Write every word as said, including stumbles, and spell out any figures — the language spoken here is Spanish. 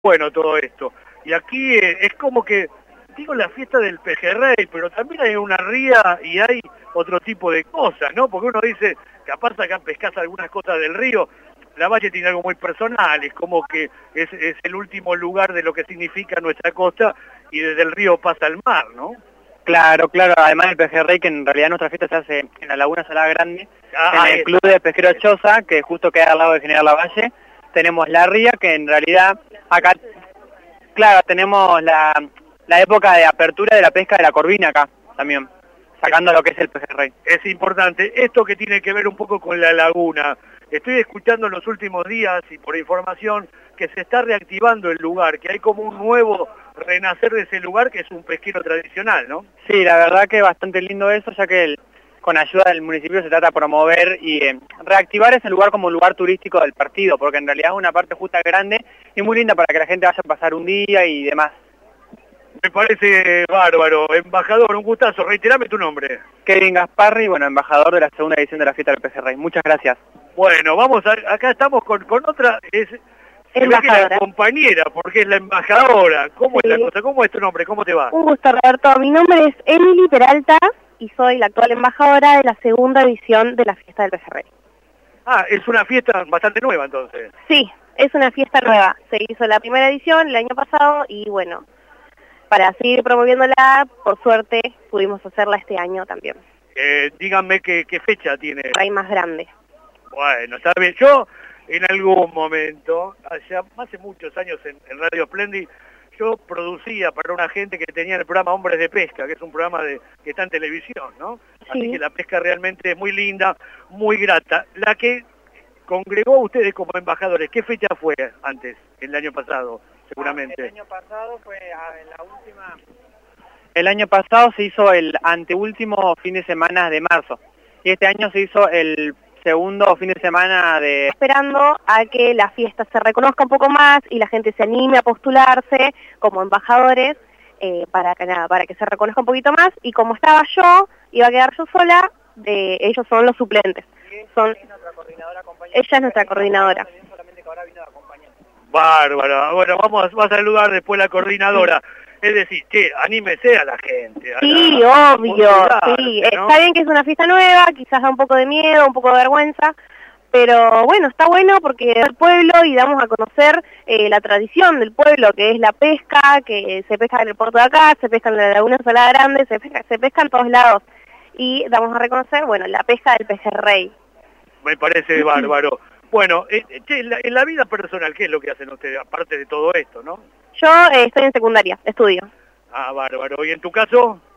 bueno todo esto. Y aquí eh, es como que, digo la fiesta del pejerrey, pero también hay una ría y hay otro tipo de cosas, ¿no? Porque uno dice, capaz acá pescás algunas cosas del río, la Valle tiene algo muy personal, es como que es, es el último lugar de lo que significa nuestra costa y desde el río pasa al mar, ¿no? Claro, claro, además del pejerrey, que en realidad nuestra fiesta se hace en la Laguna Salada Grande, Ah, en el esa. Club de Pesqueros Choza, que justo queda al lado de General Lavalle. Tenemos la ría, que en realidad acá, claro, tenemos la, la época de apertura de la pesca de la corvina acá también, sacando lo que es el pejerrey. Es importante, esto que tiene que ver un poco con la laguna. Estoy escuchando en los últimos días y por información que se está reactivando el lugar, que hay como un nuevo renacer de ese lugar que es un pesquero tradicional, ¿no? Sí, la verdad que es bastante lindo eso, ya que el, con ayuda del municipio se trata de promover y eh, reactivar ese lugar como un lugar turístico del partido, porque en realidad es una parte justa grande y muy linda para que la gente vaya a pasar un día y demás. Me parece bárbaro. Embajador, un gustazo. Reiterame tu nombre. Kevin Gasparri, bueno, embajador de la segunda edición de la fiesta del pejerrey. Muchas gracias. Bueno, vamos, a, acá estamos con, con otra, es, se ve que es la compañera, porque es la embajadora. ¿Cómo sí. es la cosa? ¿Cómo es tu nombre? ¿Cómo te va? Un gusto, Roberto. Mi nombre es Emily Peralta y soy la actual embajadora de la segunda edición de la fiesta del pejerrey. Ah, es una fiesta bastante nueva entonces. Sí, es una fiesta nueva. Se hizo la primera edición el año pasado y bueno, para seguir promoviéndola, por suerte pudimos hacerla este año también. Eh, díganme qué, qué fecha tiene. Hay más grande. Bueno, está bien. Yo en algún momento, allá hace muchos años en, en Radio Splendid, yo producía para una gente que tenía el programa Hombres de Pesca, que es un programa de, que está en televisión, ¿no? Sí. Así que la pesca realmente es muy linda, muy grata. La que congregó a ustedes como embajadores, ¿qué fecha fue antes, el año pasado, seguramente? El año pasado fue en la última... El año pasado se hizo el anteúltimo fin de semana de marzo, y este año se hizo el segundo fin de semana de... Esperando a que la fiesta se reconozca un poco más y la gente se anime a postularse como embajadores eh, para que nada, para que se reconozca un poquito más. Y como estaba yo, iba a quedar yo sola, de, ellos son los suplentes. Son, es nuestra coordinadora, ella es nuestra coordinadora. Bárbara, bueno, vamos, vamos a saludar después a la coordinadora. Es decir, che, anímese a la gente. A sí, la, obvio, sí. ¿no? Está bien que es una fiesta nueva, quizás da un poco de miedo, un poco de vergüenza, pero bueno, está bueno porque es el pueblo y damos a conocer eh, la tradición del pueblo, que es la pesca, que se pesca en el puerto de acá, se pesca en la Laguna Salada Grande, se pesca, se pesca en todos lados. Y damos a reconocer, bueno, la pesca del pejerrey. Me parece bárbaro. Bueno, eh, che, en, la, en la vida personal, ¿qué es lo que hacen ustedes, aparte de todo esto, no? Yo eh, estoy en secundaria, estudio. Ah, bárbaro. ¿Y en tu caso?